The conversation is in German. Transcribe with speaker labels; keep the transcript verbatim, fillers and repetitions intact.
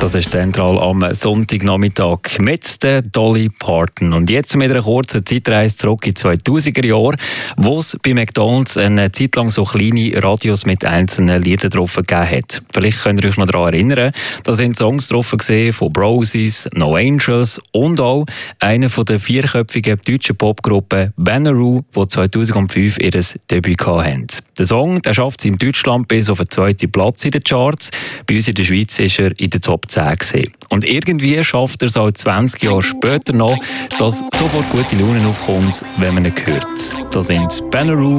Speaker 1: Das ist zentral am Sonntagnachmittag mit der Dolly Parton. Und jetzt mit einer kurzen Zeitreise zurück in die zweitausender Jahre, wo es bei McDonalds eine Zeit lang so kleine Radios mit einzelnen Liedern drauf gegeben hat. Vielleicht könnt ihr euch noch daran erinnern, da sind Songs drauf gesehen von Brosies, No Angels und auch einer von der vierköpfigen deutschen Popgruppe Banneroo, die zweitausendfünf ihr Debüt hatten. Der Song der schafft es in Deutschland bis auf den zweiten Platz in den Charts. Bei uns in der Schweiz ist er in der Top zehn gewesen. Und irgendwie schafft er es auch zwanzig Jahre später noch, dass sofort gute Laune aufkommt, wenn man ihn hört. Da sind Banneroo